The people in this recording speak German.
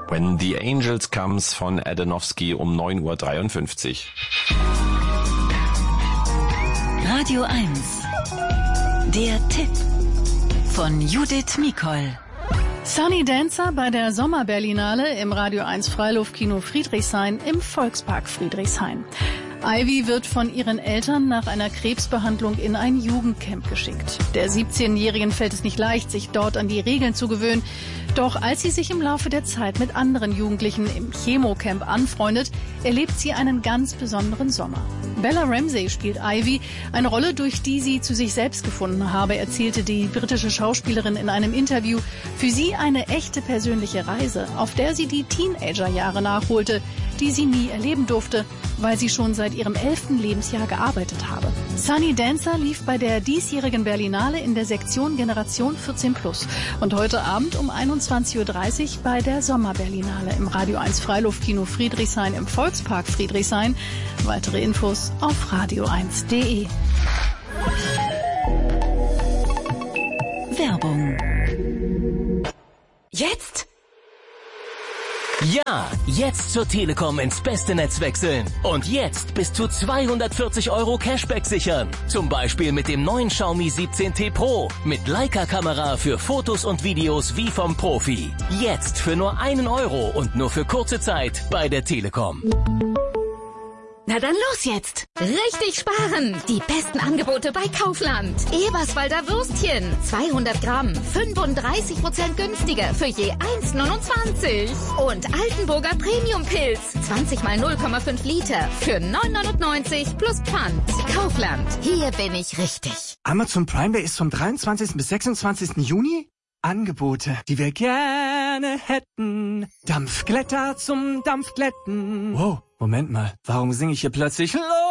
When the Angels Comes von Adanowski um 9:53 Uhr. Radio 1. Der Tipp von Judith Mikol. Sunny Dancer bei der Sommerberlinale im Radio 1 Freiluftkino Friedrichshain im Volkspark Friedrichshain. Ivy wird von ihren Eltern nach einer Krebsbehandlung in ein Jugendcamp geschickt. Der 17-Jährigen fällt es nicht leicht, sich dort an die Regeln zu gewöhnen. Doch als sie sich im Laufe der Zeit mit anderen Jugendlichen im Chemocamp anfreundet, erlebt sie einen ganz besonderen Sommer. Bella Ramsey spielt Ivy, eine Rolle, durch die sie zu sich selbst gefunden habe, erzählte die britische Schauspielerin in einem Interview. Für sie eine echte persönliche Reise, auf der sie die Teenagerjahre nachholte, die sie nie erleben durfte, weil sie schon seit ihrem 11. Lebensjahr gearbeitet habe. Sunny Dancer lief bei der diesjährigen Berlinale in der Sektion Generation 14+. Und heute Abend um 21:30 Uhr bei der Sommerberlinale im Radio 1 Freiluftkino Friedrichshain im Volkspark Friedrichshain. Weitere Infos auf radio1.de. Werbung. Jetzt? Ja, jetzt zur Telekom ins beste Netz wechseln. Und jetzt bis zu 240 € Cashback sichern. Zum Beispiel mit dem neuen Xiaomi 17T Pro. Mit Leica-Kamera für Fotos und Videos wie vom Profi. Jetzt für nur 1 € und nur für kurze Zeit bei der Telekom. Na dann los jetzt. Richtig sparen. Die besten Angebote bei Kaufland. Eberswalder Würstchen. 200 Gramm. 35% günstiger für je 1,29. Und Altenburger Premium-Pilz. 20 mal 0,5 Liter für 9,99 plus Pfand. Kaufland. Hier bin ich richtig. Amazon Prime Day ist vom 23. bis 26. Juni. Angebote, die wir gerne hätten. Dampfglätter zum Dampfglätten. Wow, Moment mal, warum singe ich hier plötzlich